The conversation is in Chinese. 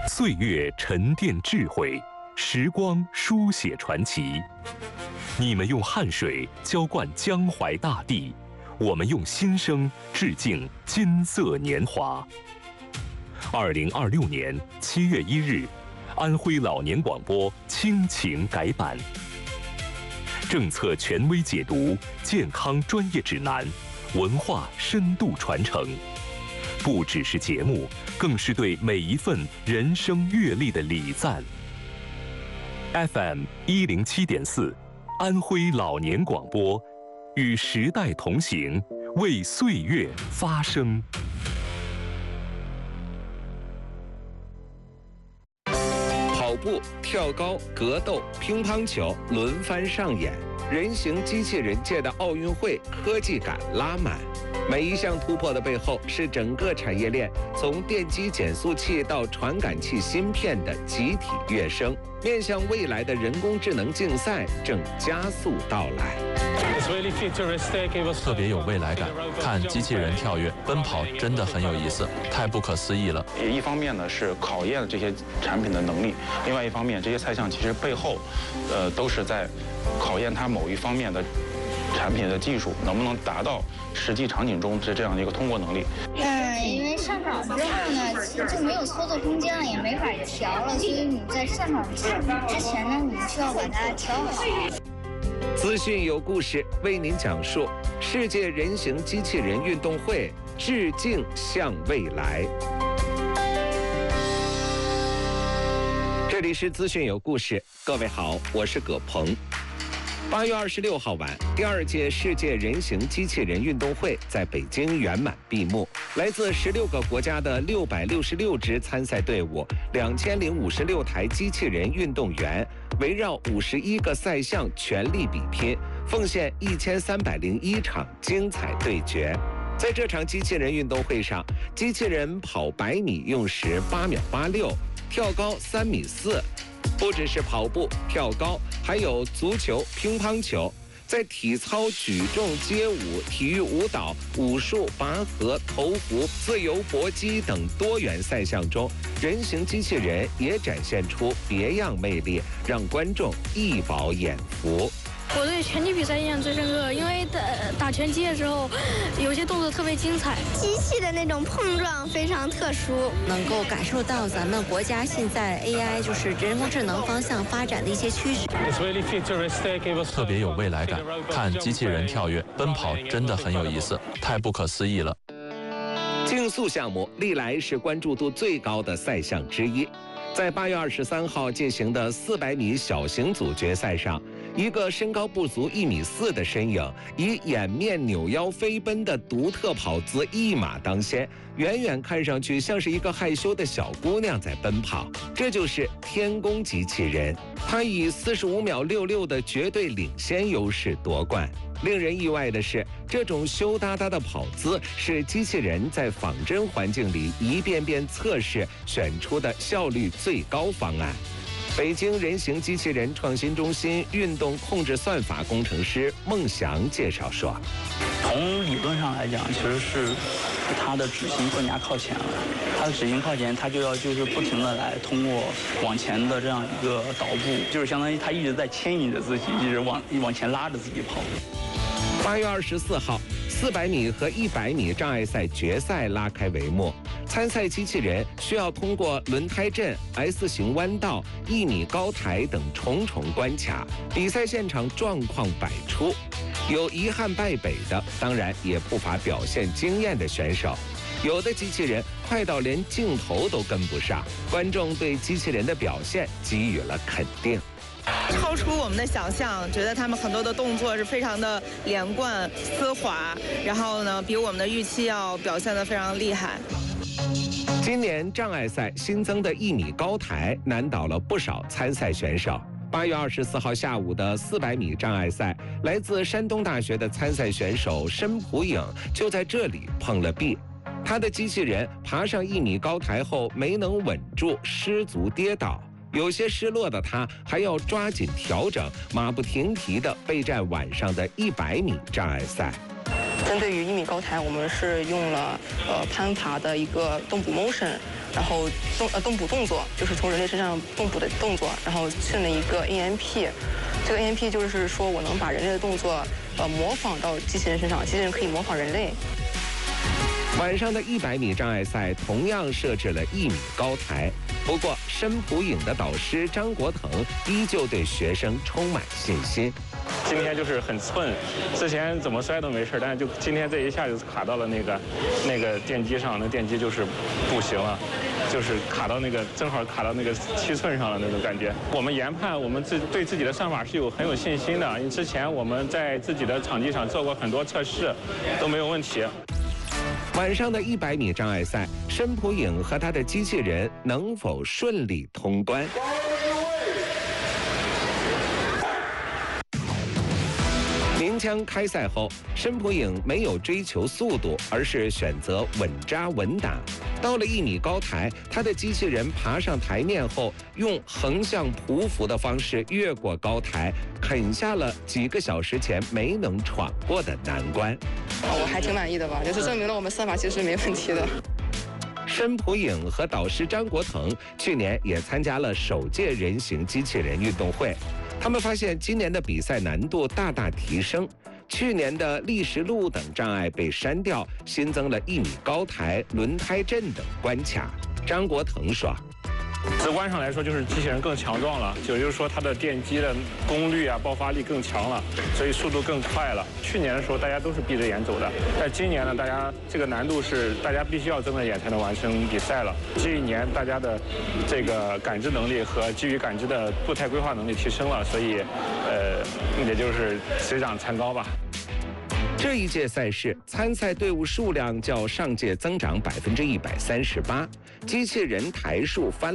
岁月沉淀智慧，时光书写传奇。你们用汗水浇灌江淮大地，我们用心声致敬金色年华。2026年7月1日，安徽老年广播亲情改版，政策权威解读，健康专业指南，文化深度传承。不只是节目，更是对每一份人生阅历的礼赞。FM 107.4，安徽老年广播，与时代同行，为岁月发声。 跑步、跳高、格斗、乒乓球轮番上演，人形机器人界的奥运会科技感拉满。每一项突破的背后，是整个产业链从电机减速器到传感器芯片的集体跃升。面向未来的人工智能竞赛正加速到来。 特别有未来感，看机器人跳跃、奔跑真的很有意思，太不可思议了。 一方面呢是考验这些产品的能力，另外一方面这些赛项其实背后，都是在考验它某一方面的产品的技术能不能达到实际场景中这样的一个通过能力。 因为上场之后呢，其实就没有操作空间了，也没法调了，所以你在上场之前呢，你需要把它调好。 资讯有故事，为您讲述世界人形机器人运动会，致敬向未来。这里是资讯有故事，各位好，我是葛鹏。8月26号晚，第2届世界人形机器人运动会在北京圆满闭幕。来自16个国家的666支参赛队伍，2056台机器人运动员，围绕51个赛项全力比拼，奉献1301场精彩对决。在这场机器人运动会上，机器人跑100米用时8秒86，跳高3.4米。不只是跑步、跳高，还有足球、乒乓球。在体操、举重、街舞、体育舞蹈、武术、拔河、投壶、自由搏击等多元赛项中，人形机器人也展现出别样魅力，让观众一饱眼福。 我对拳击比赛印象最深刻，因为打拳击的时候，有些动作特别精彩， 机器的那种碰撞非常特殊， 能够感受到咱们国家现在 AI 就是人工智能方向发展的一些趋势。 特别有未来感，看机器人跳跃、奔跑真的很有意思，太不可思议了。 竞速项目历来是关注度最高的赛项之一。在8月23号进行的400米小型组决赛上，一个身高不足1.4米的身影，以掩面扭腰飞奔的独特跑姿一马当先，远远看上去像是一个害羞的小姑娘在奔跑。这就是天宫机器人，她以45秒66的绝对领先优势夺冠。令人意外的是，这种羞答答的跑姿是机器人在仿真环境里一遍遍测试选出的效率最高方案。北京人形机器人创新中心运动控制算法工程师孟祥介绍说， 从理论上来讲，其实是它的指型更加靠前了。它的指型靠前，它就是不停的来通过往前的这样一个导步，就是相当于它一直在牵引着自己，一直往前拉着自己跑。 8月24号，400米和100米障碍赛决赛拉开帷幕。参赛机器人需要通过轮胎阵、S 型弯道、1米高台等重重关卡，比赛现场状况百出，有遗憾败北的，当然也不乏表现惊艳的选手。有的机器人快到连镜头都跟不上，观众对机器人的表现给予了肯定。 超出我们的想象，觉得他们很多的动作是非常的连贯、丝滑，然后呢，比我们的预期要表现得非常厉害。 今年障碍赛新增的1米高台难倒了不少参赛选手。8月24号下午的400米障碍赛，来自山东大学的参赛选手申普颖就在这里碰了壁。他的机器人爬上1米高台后没能稳住，失足跌倒。有些失落的他还要抓紧调整，马不停蹄地备战晚上的100米障碍赛。 针对于1米高台，我们是用了攀爬的一个动捕 motion， 然后动捕动作，就是从人类身上动捕的动作，然后训了一个 AMP。这个 AMP 就是说我能把人类的动作模仿到机器人身上，机器人可以模仿人类。 晚上的100米障碍赛同样设置了1米高台，不过申普颖的导师张国腾依旧对学生充满信心。 今天就是很寸，之前怎么摔都没事，但是就今天这一下就卡到了那个电机上，那电机就是不行了，就是卡到正好卡到那个7寸上了那种感觉。我们研判，我们对自己的算法是很有信心的，因为之前我们在自己的场地上做过很多测试，都没有问题。 晚上的100米障碍赛，申普颖和他的机器人能否顺利通关？鸣枪开赛后，申普颖没有追求速度，而是选择稳扎稳打。到了1米高台，他的机器人爬上台面后，用横向匍匐的方式越过高台，啃下了几个小时前没能闯过的难关。 我还挺满意的吧，就是证明了我们算法其实没问题的。 申普颖和导师张国腾去年也参加了首届人形机器人运动会，他们发现今年的比赛难度大大提升，去年的砾石路等障碍被删掉，新增了1米高台、轮胎阵等关卡。张国腾说， 直观上来说，就是机器人更强壮了，也就是说它的电机的功率啊、爆发力更强了，所以速度更快了。去年的时候大家都是闭着眼走的，但今年呢，大家这个难度是大家必须要睁着眼才能完成比赛了。这一年大家的这个感知能力和基于感知的步态规划能力提升了，所以也就是水涨船高吧。 这一届赛事参赛队伍数量较上届增长138%，机器人台数翻